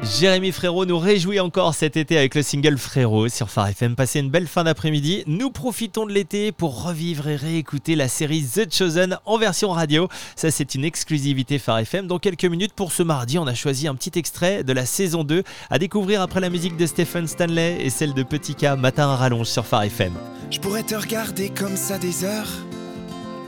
Jérémy Frérot nous réjouit encore cet été avec le single Frérot sur Phare FM. Passez une belle fin d'après-midi. Nous profitons de l'été pour revivre et réécouter la série The Chosen en version radio. Ça, c'est une exclusivité Phare FM. Dans quelques minutes, pour ce mardi, on a choisi un petit extrait de la saison 2 à découvrir après la musique de Stephen Stanley et celle de Petit K, Matin à rallonge sur Phare FM. Je pourrais te regarder comme ça des heures,